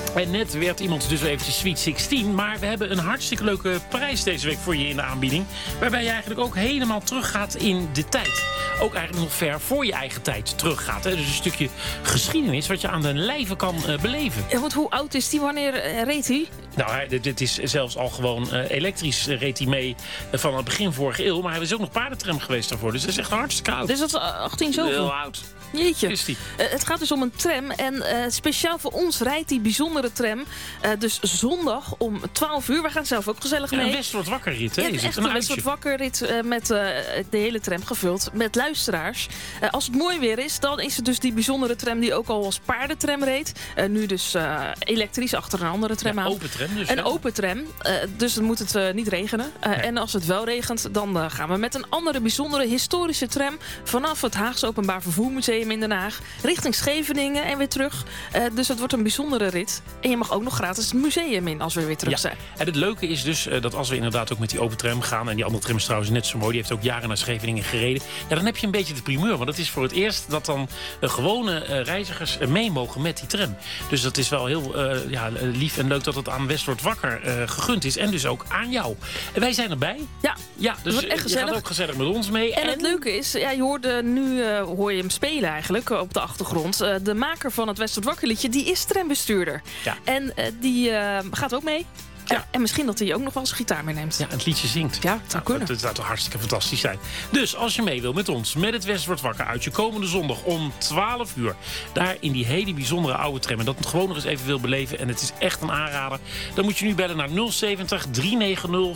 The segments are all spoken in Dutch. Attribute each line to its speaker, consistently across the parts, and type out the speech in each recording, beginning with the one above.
Speaker 1: En net werd iemand dus eventjes Sweet 16. Maar we hebben een hartstikke leuke prijs deze week voor je in de aanbieding. Waarbij je eigenlijk ook helemaal teruggaat in de tijd. Ook eigenlijk nog ver voor je eigen tijd teruggaat. Hè? Dus een stukje geschiedenis wat je aan de lijve kan beleven.
Speaker 2: Ja, want hoe oud is die? Wanneer reed hij?
Speaker 1: Nou, dit is zelfs al gewoon elektrisch reed hij mee van het begin vorige eeuw. Maar hij is ook nog paardentram geweest daarvoor. Dus dat is echt hartstikke oud.
Speaker 2: Dus dat is 18 zoveel?
Speaker 1: Heel oud.
Speaker 2: Jeetje.
Speaker 1: Is die.
Speaker 2: Het gaat dus om een tram. En speciaal voor ons rijdt die bijzondere tram. Dus zondag om 12 uur. We gaan zelf ook gezellig mee.
Speaker 1: Een West wordt wakker rit. Hè?
Speaker 2: Ja, het is echt een West wordt wakker rit met de hele tram gevuld. Met luisteraars. Als het mooi weer is, dan is het dus die bijzondere tram die ook al als paardentram reed. Nu dus elektrisch achter een andere tram aan.
Speaker 1: Open tram dus.
Speaker 2: Een open tram. Dus dan moet het niet regenen. Nee. En als het wel regent, dan gaan we met een andere bijzondere historische tram vanaf het Haagse Openbaar Vervoer Museum in Den Haag richting Scheveningen en weer terug. Dus het wordt een bijzondere rit. En je mag ook nog gratis het museum in als we weer terug zijn.
Speaker 1: En het leuke is dus dat als we inderdaad ook met die open tram gaan, en die andere tram is trouwens net zo mooi, die heeft ook jaren naar Scheveningen gereden. Ja, dan heb je een beetje de primeur. Want het is voor het eerst dat dan gewone reizigers mee mogen met die tram. Dus dat is wel heel lief en leuk dat het aan West wordt wakker gegund is. En dus ook aan jou. En wij zijn erbij.
Speaker 2: Ja,
Speaker 1: dus
Speaker 2: wordt echt gezellig.
Speaker 1: Je gaat ook gezellig met ons mee.
Speaker 2: En het leuke is, je hoorde nu hoor je hem spelen eigenlijk op de achtergrond. De maker van het West wordt wakker liedje, die is trambestuurder. Ja. En die gaat ook mee. Ja. En misschien dat hij ook nog wel eens gitaar meeneemt.
Speaker 1: Ja, het liedje zingt.
Speaker 2: Ja, het zou kunnen.
Speaker 1: Dat zou toch hartstikke fantastisch zijn. Dus als je mee wil met ons, met het West wordt wakker uit je komende zondag om 12 uur. Daar in die hele bijzondere oude tram. En dat gewoon nog eens even wil beleven. En het is echt een aanrader. Dan moet je nu bellen naar 070 390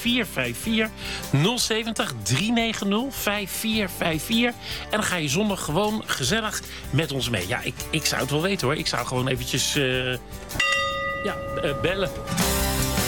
Speaker 1: 5454. 070 390 5454. En dan ga je zondag gewoon gezellig met ons mee. Ja, ik zou het wel weten hoor. Ik zou gewoon eventjes bellen.